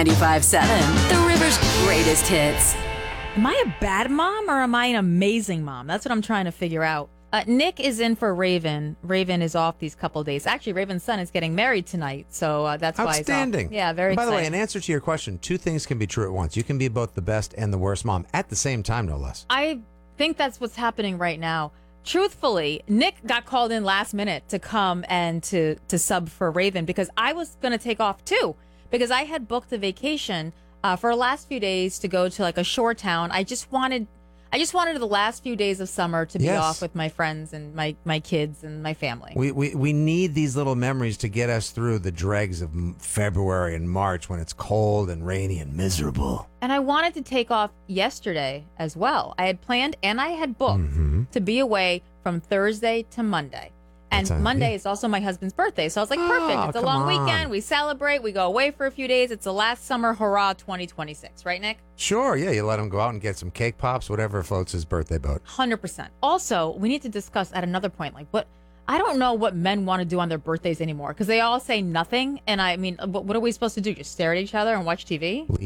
95.7, The River's greatest hits. Am I a bad mom or am I an amazing mom? That's what I'm trying to figure out. Nick is in for Raven. Raven is off these couple days. Actually, Raven's son is getting married tonight, so that's why he's off. Outstanding. Yeah, very and by the way, exciting. in answer to your question, two things can be true at once. You can be both the best and the worst mom at the same time, no less. I think that's what's happening right now. Truthfully, Nick got called in last minute to come and to sub for Raven because I was going to take off too because I had booked a vacation for the last few days to go to like a shore town. I just wanted the last few days of summer to be off with my friends and my kids and my family. We need these little memories to get us through the dregs of February and March when it's cold and rainy and miserable. And I wanted to take off yesterday as well. I had planned and I had booked to be away from Thursday to Monday. And Monday is also my husband's birthday. So I was like, perfect. It's a long weekend. We celebrate. We go away for a few days. It's the last summer hurrah 2026. Right, Nick? Sure. Yeah. You let him go out and get some cake pops, whatever floats his birthday boat. 100%. Also, we need to discuss at another point, I don't know what men want to do on their birthdays anymore because they all say nothing. And I mean, what are we supposed to do? Just stare at each other and watch TV?